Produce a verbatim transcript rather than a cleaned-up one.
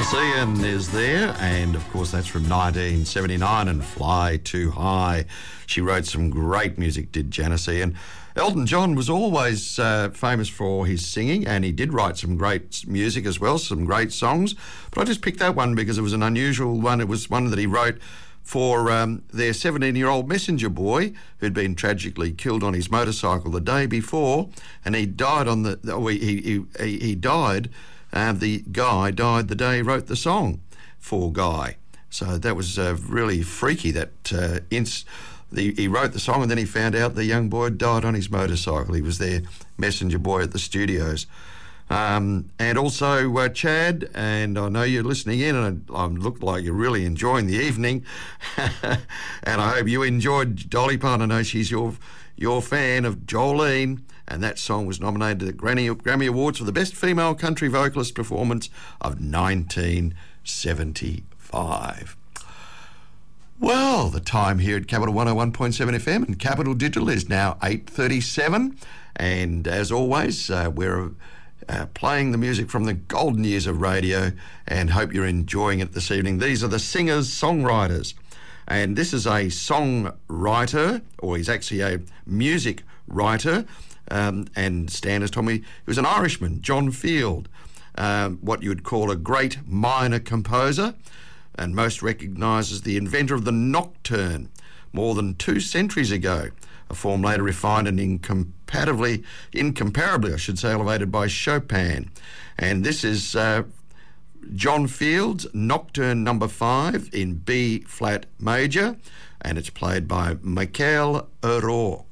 Janissaean is there, and of course that's from nineteen seventy-nine and Fly Too High. She wrote some great music, did Janissaean. Elton John was always uh, famous for his singing, and he did write some great music as well, some great songs. But I just picked that one because it was an unusual one. It was one that he wrote for um, their seventeen-year-old messenger boy who'd been tragically killed on his motorcycle the day before, and he died on the. Oh, he he he, he died. Uh, the guy died the day he wrote the song for Guy. So that was uh, really freaky. That uh, ins- the, he wrote the song and then he found out the young boy died on his motorcycle. He was their messenger boy at the studios. Um, and also uh, Chad, and I know you're listening in, and I look like you're really enjoying the evening. And I hope you enjoyed Dolly Parton. I know she's your your fan of Jolene, and that song was nominated to the Grammy, Grammy Awards for the Best Female Country Vocalist Performance of nineteen seventy-five. Well, the time here at Capital one oh one point seven F M and Capital Digital is now eight thirty-seven, and as always, uh, we're uh, playing the music from the golden years of radio, and hope you're enjoying it this evening. These are the singers-songwriters. And this is a songwriter, or he's actually a music writer, um, and Stan has told me he was an Irishman, John Field, um, what you would call a great minor composer, and most recognised as the inventor of the nocturne more than two centuries ago, a form later refined and incompatibly, incomparably, I should say, elevated by Chopin. And this is Uh, John Field's Nocturne Number Five in B flat major, and it's played by Michael O'Rourke.